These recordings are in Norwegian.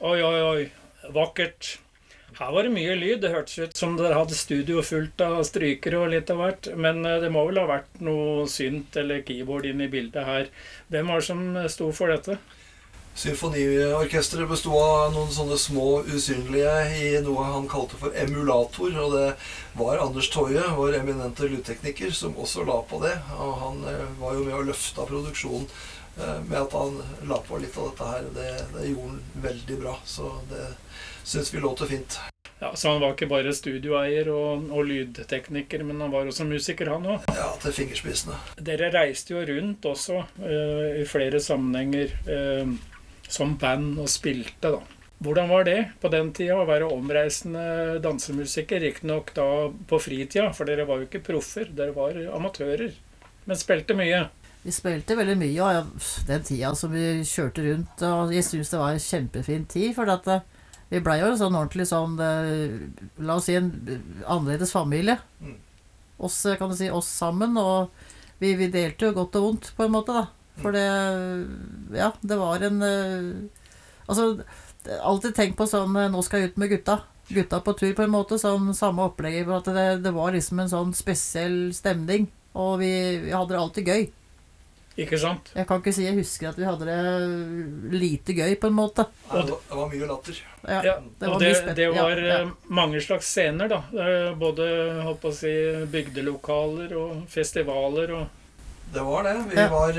Oi, oi, oi. Vakkert. Her var det mye lyd. Det hørtes ut som dere hadde studio fullt av strykere og litt av hvert. Men det må vel ha vært noe synt eller keyboard inn i bildet her. Hvem var det som sto for dette? Symfoniorkestret bestod av noen sånne små usynlige i noe han kalte for emulator, og det var Anders Toje, vår eminente lydtekniker, som også la på det. Og han var jo med å løfte produksjonen med at han la på litt av dette her. Det gjorde han veldig bra, så det synes vi låter fint. Ja, så han var ikke bare studioeier og lydtekniker, men han var også musiker, han også. Ja, til fingerspissene. Dere reiste jo rundt også i flere sammenhenger som band og spilte, da. Hvordan var det på den tida å være omreisende dansemusiker? Riktignok da på fritida, for dere var jo ikke proffer, dere var amatører, men spilte mye. Vi spilte veldig mye, og den tida som vi kjørte rundt, og jeg synes det var en kjempefin tid, for at vi ble jo sånn ordentlig sånn, la oss si en annerledes familie. Oss, kan du si, oss sammen, og vi delte jo godt og vondt på en måte da. For det, ja, det var en, altså, alltid tenkt på sånn, nå skal jeg ut med gutta på tur på en måte, sånn samme opplegg, for at det var liksom en sånn spesiell stemning, og vi hadde det alltid gøy. Ikke sant? Jeg kan ikke si jeg husker at vi hadde det lite gøy på en måte. Ja, det var mye latter. Ja, og det var mange slags scener da. Både, holdt på å si, bygdelokaler og festivaler. Det var det. Vi var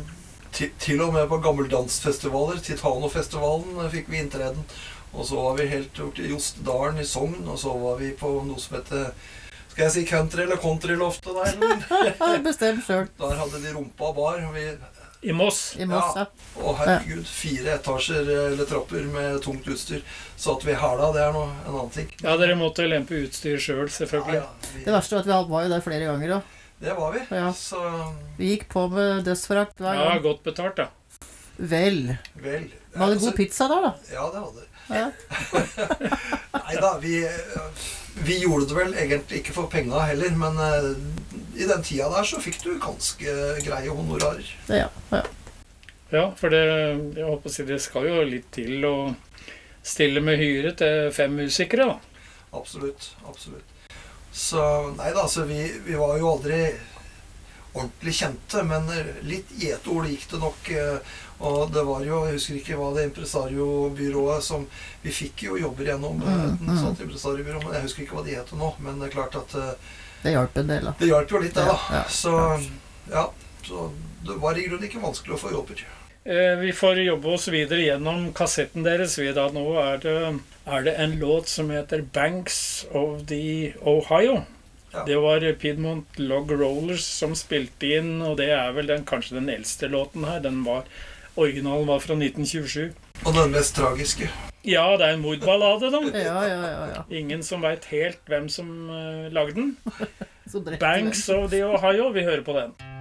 til og med på gammeldansfestivaler. Titanofestivalen fikk vi inntreden. Og så var vi helt gjort i Jostedalen i Sogn, og så var vi på noe som heter... Skal jeg si country eller countryloftet der? Bestem selv. Der hadde de rumpa bar. I Moss? I Moss, ja. Og herregud, 4 etasjer eller trapper med tungt utstyr. Så at vi hæla, det er en annen ting. Ja, dere måtte lempe utstyr selv, selvfølgelig. Ja, det verste var at vi var jo der flere ganger, da. Det var vi. Ja. Så... Vi gikk på med dødsforakt hver gang. Ja, godt betalt, da. Vel. Vel. Var det god pizza da, da? Ja, det hadde det. Ja. Neida, vi gjorde det vel egentlig ikke for penga heller, men i den tida der så fikk du ganske greie honorarer. Ja. Ja, for det, jeg håper å si, det skal jo litt til å stille med hyre til 5 musikere, da. Absolutt. Så, neida, så vi var jo aldri ordentlig kjente, men litt gjetord gikk det nok, og det var jo, jeg husker ikke hva det impresariobyrået som, vi fikk jo jobber gjennom et sånt impresariobyrå, men jeg husker ikke hva de heter nå, men det er klart at det hjalp en del da. Det hjalp jo litt det da, ja. Så det var i grunnen ikke vanskelig å få jobber. Vi får jobbe oss videre gjennom kassetten deres. Nå er det en låt som heter Banks of the Ohio. Ja. Det var Piedmont Log Rollers som spilte inn, og det er vel kanskje den eldste låten her. Originalen var fra 1927. Og den mest tragiske. Ja, det er en mordballade da. Ja. Ingen som vet helt hvem som lagde den. Banks of the Ohio, vi hører på den.